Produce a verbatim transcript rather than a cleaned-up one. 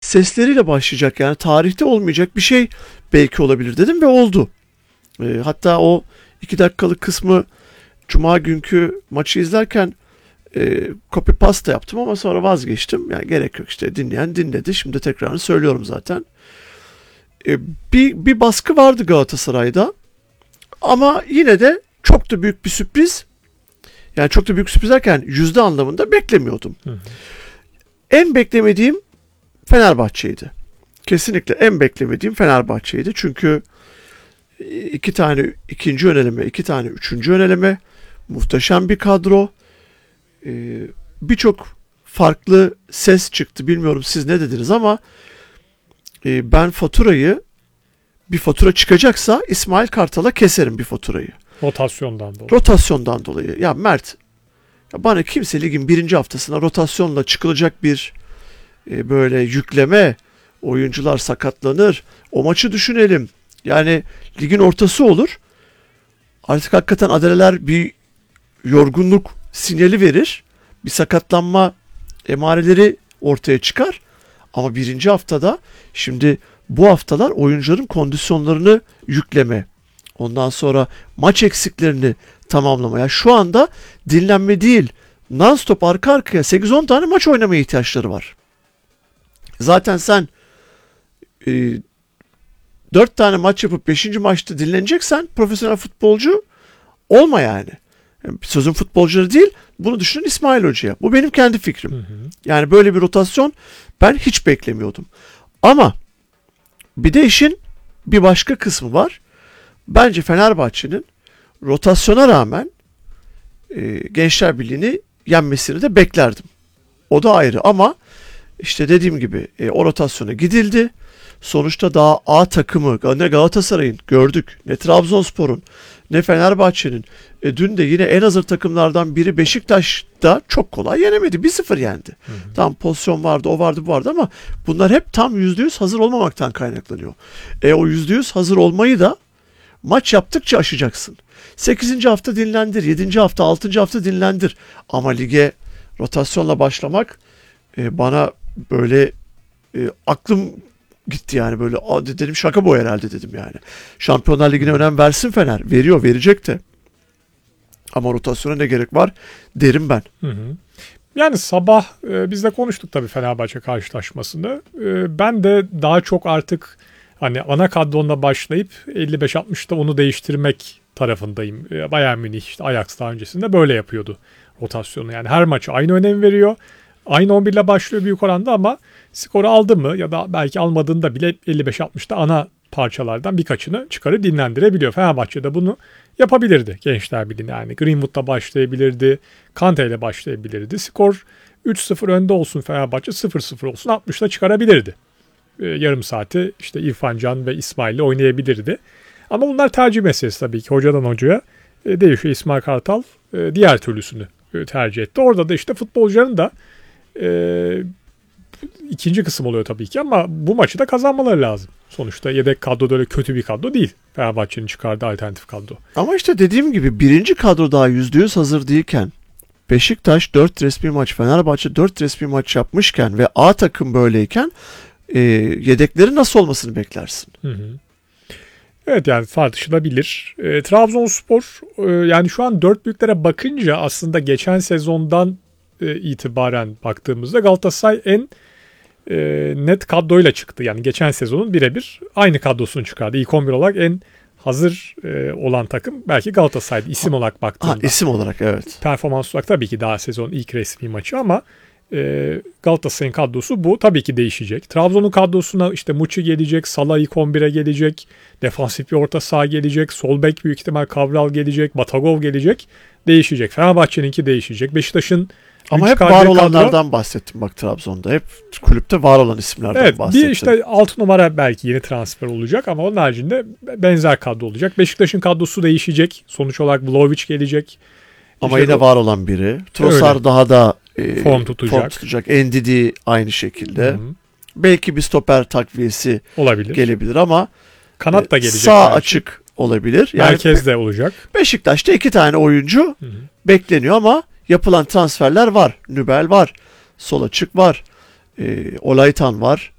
sesleriyle başlayacak, yani tarihte olmayacak bir şey belki olabilir dedim ve oldu. E, hatta o iki dakikalık kısmı Cuma günkü maçı izlerken e, copy paste yaptım ama sonra vazgeçtim. Yani gerek yok, işte dinleyen dinledi. Şimdi tekrarını söylüyorum zaten. E, bir, bir baskı vardı Galatasaray'da ama yine de çok da büyük bir sürpriz. Yani çok da büyük sürpriz derken yüzde anlamında beklemiyordum. Hı hı. En beklemediğim Fenerbahçe'ydi. Kesinlikle en beklemediğim Fenerbahçe'ydi. Çünkü iki tane ikinci yöneleme, iki tane üçüncü yöneleme, muhteşem bir kadro. Ee, Birçok farklı ses çıktı. Bilmiyorum siz ne dediniz ama e, ben faturayı, bir fatura çıkacaksa İsmail Kartal'a keserim bir faturayı. Rotasyondan dolayı. Rotasyondan dolayı. Ya Mert, ya bana kimse ligin birinci haftasına rotasyonla çıkılacak bir e, böyle yükleme, oyuncular sakatlanır, o maçı düşünelim. Yani ligin ortası olur. Artık hakikaten adaleler bir yorgunluk sinyali verir. Bir sakatlanma emareleri ortaya çıkar. Ama birinci haftada, şimdi bu haftalar oyuncuların kondisyonlarını yükleme, ondan sonra maç eksiklerini tamamlama. Yani şu anda dinlenme değil, non-stop arka arkaya sekiz on tane maç oynamaya ihtiyaçları var. Zaten sen e, dört tane maç yapıp beşinci maçta dinleneceksen profesyonel futbolcu olma yani. Yani sözüm futbolcuları değil, bunu düşünün İsmail Hoca'ya. Bu benim kendi fikrim. Hı hı. Yani böyle bir rotasyon ben hiç beklemiyordum. Ama bir de işin bir başka kısmı var. Bence Fenerbahçe'nin rotasyona rağmen e, Gençler Birliği'ni yenmesini de beklerdim. O da ayrı ama işte dediğim gibi e, o rotasyona gidildi. Sonuçta daha A takımı ne Galatasaray'ın gördük, ne Trabzonspor'un, ne Fenerbahçe'nin. E, dün de yine en hazır takımlardan biri Beşiktaş'ta çok kolay yenemedi. bir sıfır yendi. Hı hı. Tam pozisyon vardı, o vardı, bu vardı ama bunlar hep tam yüzde yüz hazır olmamaktan kaynaklanıyor. E, o yüzde yüz hazır olmayı da maç yaptıkça aşacaksın. sekizinci hafta dinlendir, yedinci hafta, altıncı hafta dinlendir. Ama lige rotasyonla başlamak e, bana böyle e, aklım gitti yani, böyle dedim şaka bu herhalde dedim yani. Şampiyonlar Ligi'ne önem versin Fener. Veriyor, verecek de. Ama rotasyona ne gerek var derim ben. Hı hı. Yani sabah e, biz de konuştuk tabii Fenerbahçe karşılaşmasında. E, ben de daha çok artık hani ana kadronla başlayıp elli beş altmışta onu değiştirmek tarafındayım. E, Bayern Münih, işte Ajax daha öncesinde böyle yapıyordu rotasyonu. Yani her maça aynı önem veriyor. Aynı on bir ile başlıyor büyük oranda ama skoru aldı mı ya da belki almadığında bile elli beş altmışta ana parçalardan birkaçını çıkarıp dinlendirebiliyor. Fenerbahçe de bunu yapabilirdi Gençler Birliği'ne. Yani Greenwood'la başlayabilirdi, Kante ile başlayabilirdi. Skor üç sıfır önde olsun Fenerbahçe, sıfır sıfır olsun altmışta çıkarabilirdi. Ee, yarım saati işte İrfan Can ve İsmail ile oynayabilirdi. Ama bunlar tercih meselesi tabii ki. Hocadan hocaya e, değişiyor. İsmail Kartal e, diğer türlüsünü e, tercih etti. Orada da işte futbolcuların da e, ikinci kısım oluyor tabii ki ama bu maçı da kazanmaları lazım. Sonuçta yedek kadro da öyle kötü bir kadro değil. Fenerbahçe'nin çıkardığı alternatif kadro. Ama işte dediğim gibi birinci kadro daha yüzde yüz hazır değilken, Beşiktaş dört resmi maç, Fenerbahçe dört resmi maç yapmışken ve A takım böyleyken e, yedeklerin nasıl olmasını beklersin? Hı hı. Evet, yani tartışılabilir. E, Trabzonspor e, yani şu an dört büyüklere bakınca aslında geçen sezondan e, itibaren baktığımızda Galatasaray en e, net kadroyla çıktı. Yani geçen sezonun birebir aynı kadrosunu çıkardı. İlk on bir olarak en hazır e, olan takım belki Galatasaray'dı isim olarak baktığında. Ha, isim olarak evet. Performans olarak tabii ki daha sezonun ilk resmi maçı ama e, Galatasaray'ın kadrosu bu. Tabii ki değişecek. Trabzon'un kadrosuna işte Muçi gelecek, Salah ilk on bire gelecek, defansif bir orta saha gelecek, sol bek büyük ihtimal Kavral gelecek, Batagov gelecek. Değişecek. Fenerbahçe'ninki değişecek. Beşiktaş'ın ama hep var olanlardan kadro, bahsettim bak Trabzon'da. Hep kulüpte var olan isimlerden evet, bahsettim. Bir işte altı numara belki yeni transfer olacak ama onun haricinde benzer kadro olacak. Beşiktaş'ın kadrosu değişecek. Sonuç olarak Vlahovic gelecek. Ama işte yine var olan biri. Trossard daha da e, form tutacak. Form tutacak. Ndidi aynı şekilde. Hı-hı. Belki bir stoper takviyesi olabilir. Gelebilir ama kanat da gelecek. Sağ belki. Açık olabilir. Yani merkezde olacak. Beşiktaş'ta iki tane oyuncu Hı-hı. bekleniyor ama yapılan transferler var. Nübel var. Sol açık var. E, Olaytan var.